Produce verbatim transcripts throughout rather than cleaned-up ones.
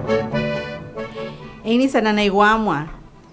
Eini sananaiguamua,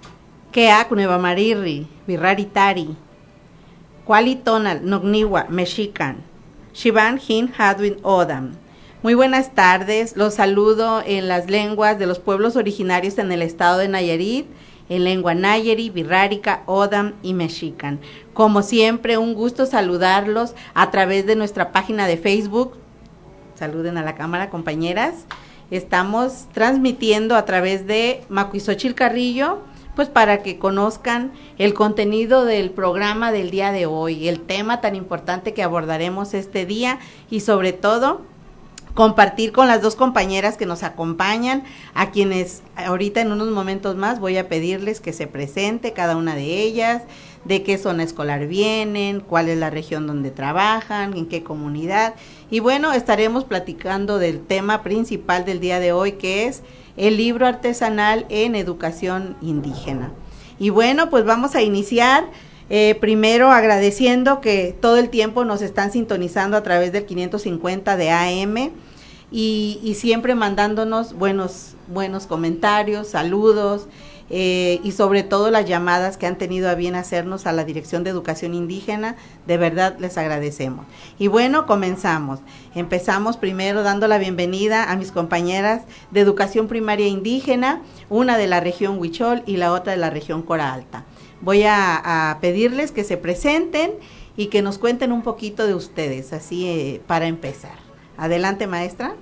Kea Kuneva Marirri, Virraritari, Kualitonal, Nogniwa, Mexican, Shivan Hin Hadwin Odam. Muy buenas tardes, los saludo en las lenguas de los pueblos originarios en el estado de Nayarit, en lengua Nayari, Virrárica, Odam y Mexican. Como siempre, un gusto saludarlos a través de nuestra página de Facebook. Saluden a la cámara, compañeras. Estamos transmitiendo a través de Macuizochil Carrillo, pues para que conozcan el contenido del programa del día de hoy, el tema tan importante que abordaremos este día y sobre todo compartir con las dos compañeras que nos acompañan, a quienes ahorita en unos momentos más voy a pedirles que se presente cada una de ellas, de qué zona escolar vienen, cuál es la región donde trabajan, en qué comunidad. Y bueno, estaremos platicando del tema principal del día de hoy, que es el libro artesanal en educación indígena. Y bueno, pues vamos a iniciar eh, primero agradeciendo que todo el tiempo nos están sintonizando a través del quinientos cincuenta de A M y, y siempre mandándonos buenos, buenos comentarios, saludos, Eh, y sobre todo las llamadas que han tenido a bien hacernos a la Dirección de Educación Indígena. De verdad les agradecemos. Y bueno, comenzamos. Empezamos primero dando la bienvenida a mis compañeras de Educación Primaria Indígena, una de la región Huichol y la otra de la región Cora Alta. Voy a, a pedirles que se presenten y que nos cuenten un poquito de ustedes, así eh, para empezar. Adelante, maestra.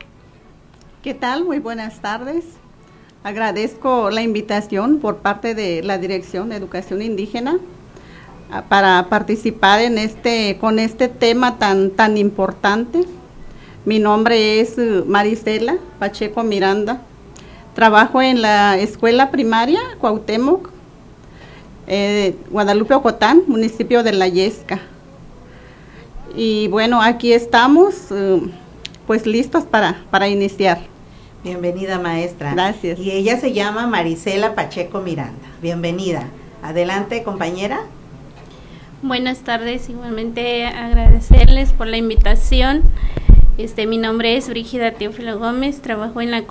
¿Qué tal? Muy buenas tardes. Agradezco la invitación por parte de la Dirección de Educación Indígena para participar en este con este tema tan tan importante. Mi nombre es Marisela Pacheco Miranda. Trabajo en la escuela primaria Cuauhtémoc, eh, Guadalupe Ocotán, municipio de La Yesca. Y bueno, aquí estamos eh, pues listos para, para iniciar. Bienvenida, maestra. Gracias. Y ella se llama Marisela Pacheco Miranda. Bienvenida. Adelante, compañera. Buenas tardes, igualmente agradecerles por la invitación. Este, mi nombre es Brígida Teófilo Gómez, trabajo en la